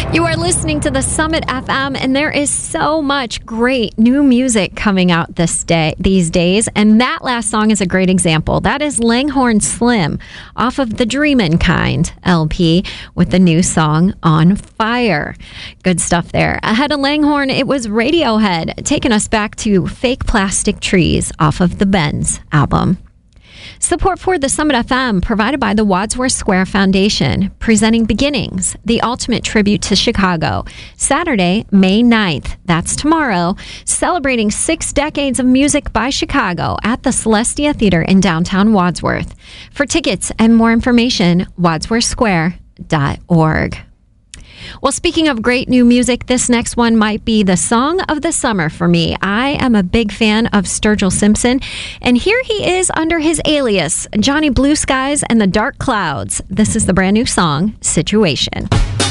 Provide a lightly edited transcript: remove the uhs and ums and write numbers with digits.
You are listening to the Summit FM, and there is so much great new music coming out these days, and that last song is a great example. That is Langhorne Slim off of the Dreamin' Kind LP with the new song On Fire. Good stuff there. Ahead of Langhorne, it was Radiohead taking us back to Fake Plastic Trees off of the Benz album. Support for the Summit FM provided by the Wadsworth Square Foundation, presenting Beginnings, the ultimate tribute to Chicago, Saturday, May 9th. That's tomorrow, celebrating 6 decades of music by Chicago at the Celestia Theater in downtown Wadsworth. For tickets and more information, wadsworthsquare.org. Well, speaking of great new music, this next one might be the song of the summer for me. I am a big fan of Sturgill Simpson, and here he is under his alias, Johnny Blue Skies and the Dark Clouds. This is the brand new song, Situation.